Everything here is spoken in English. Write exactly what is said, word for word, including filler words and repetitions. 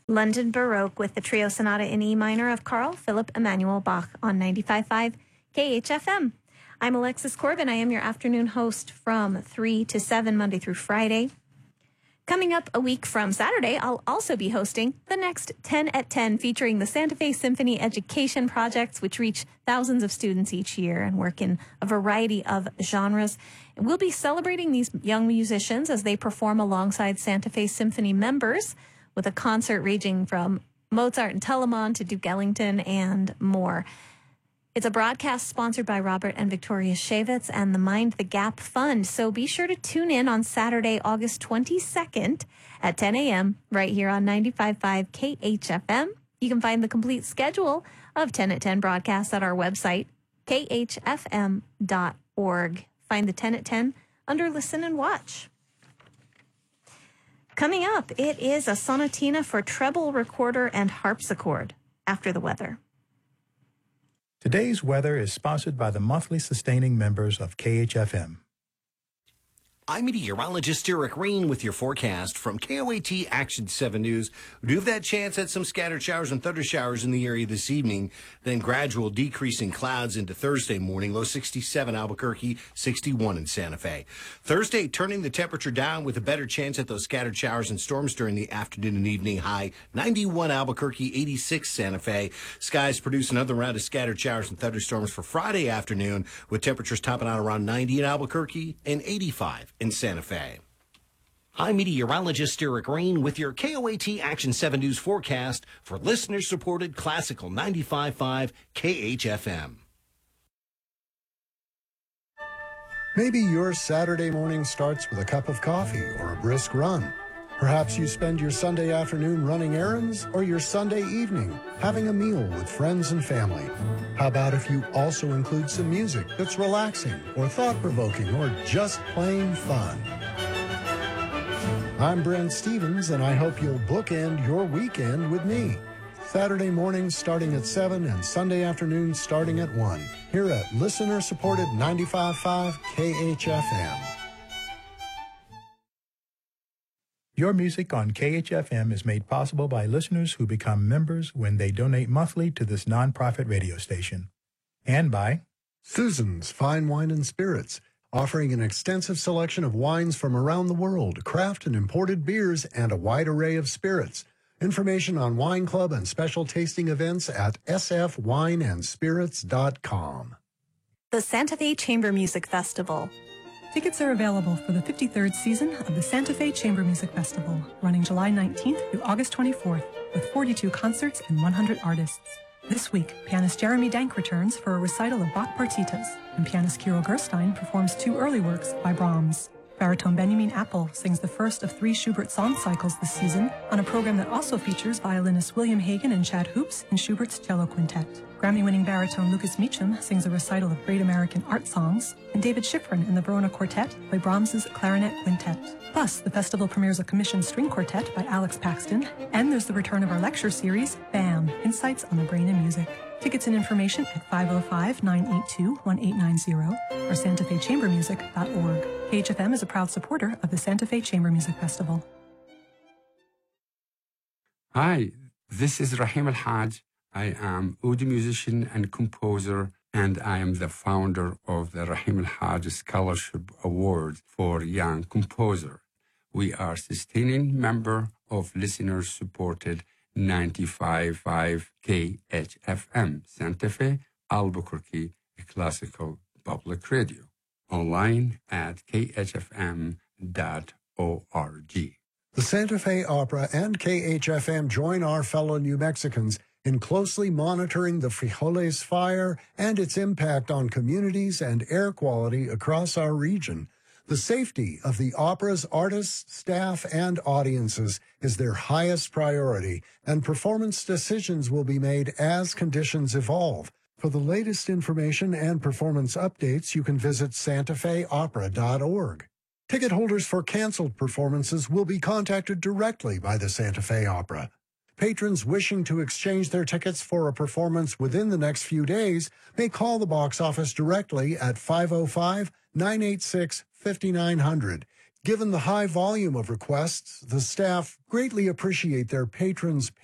London Baroque with the Trio Sonata in E minor of Carl Philipp Emanuel Bach on ninety-five point five K H F M. I'm Alexis Corbin. I am your afternoon host from three to seven, Monday through Friday. Coming up a week from Saturday, I'll also be hosting the next ten at ten, featuring the Santa Fe Symphony Education Projects, which reach thousands of students each year and work in a variety of genres. And we'll be celebrating these young musicians as they perform alongside Santa Fe Symphony members, with a concert ranging from Mozart and Telemann to Duke Ellington and more. It's a broadcast sponsored by Robert and Victoria Shavitz and the Mind the Gap Fund. So be sure to tune in on Saturday, August twenty-second at ten a.m. right here on ninety-five point five K H F M. You can find the complete schedule of ten at ten broadcasts at our website, K H F M dot org. Find the ten at ten under Listen and Watch. Coming up, it is a sonatina for treble, recorder, and harpsichord after the weather. Today's weather is sponsored by the monthly sustaining members of K H F M. I'm meteorologist Eric Rain with your forecast from K O A T Action seven News. We do have that chance at some scattered showers and thunder showers in the area this evening, then gradual decrease in clouds into Thursday morning. Low sixty-seven Albuquerque, sixty-one in Santa Fe. Thursday, turning the temperature down with a better chance at those scattered showers and storms during the afternoon and evening. High ninety-one Albuquerque, eighty-six Santa Fe. Skies produce another round of scattered showers and thunderstorms for Friday afternoon, with temperatures topping out around ninety in Albuquerque and eighty-five in Santa Fe. I'm meteorologist Eric Rain with your K O A T Action seven News forecast for listener-supported classical ninety-five point five K H F M. Maybe your Saturday morning starts with a cup of coffee or a brisk run. Perhaps you spend your Sunday afternoon running errands, or your Sunday evening having a meal with friends and family. How about if you also include some music that's relaxing or thought-provoking or just plain fun? I'm Brent Stevens, and I hope you'll bookend your weekend with me. Saturday mornings starting at seven and Sunday afternoons starting at one, here at listener-supported ninety-five point five K H F M. Your music on K H F M is made possible by listeners who become members when they donate monthly to this nonprofit radio station. And by Susan's Fine Wine and Spirits, offering an extensive selection of wines from around the world, craft and imported beers, and a wide array of spirits. Information on Wine Club and special tasting events at s f wine and spirits dot com. The Santa Fe Chamber Music Festival. Tickets are available for the fifty-third season of the Santa Fe Chamber Music Festival, running July nineteenth through August twenty-fourth, with forty-two concerts and one hundred artists. This week, pianist Jeremy Dank returns for a recital of Bach partitas, and pianist Kirill Gerstein performs two early works by Brahms. Baritone Benjamin Apple sings the first of three Schubert song cycles this season on a program that also features violinists William Hagen and Chad Hoops in Schubert's cello quintet. Grammy-winning baritone Lucas Meacham sings a recital of Great American Art Songs, and David Schifrin and the Verona Quartet play Brahms's Clarinet Quintet. Plus, the festival premieres a commissioned string quartet by Alex Paxton, and there's the return of our lecture series, BAM! Insights on the Brain and Music. Tickets and information at five oh five, nine eight two, one eight nine zero or santa fe chamber music dot org. K H F M is a proud supporter of the Santa Fe Chamber Music Festival. Hi, this is Rahim Al-Haj. I am oud musician and composer, and I am the founder of the Rahim Al-Haj Scholarship Award for Young Composer. We are sustaining member of listener-supported ninety-five point five K H F M, Santa Fe, Albuquerque, a classical public radio. Online at k h f m dot org. The Santa Fe Opera and K H F M join our fellow New Mexicans in closely monitoring the Frijoles fire and its impact on communities and air quality across our region. The safety of the opera's artists, staff, and audiences is their highest priority, and performance decisions will be made as conditions evolve. For the latest information and performance updates, you can visit santa fe opera dot org. Ticket holders for canceled performances will be contacted directly by the Santa Fe Opera. Patrons wishing to exchange their tickets for a performance within the next few days may call the box office directly at five oh five, nine eight six, five nine zero zero. Given the high volume of requests, the staff greatly appreciate their patrons'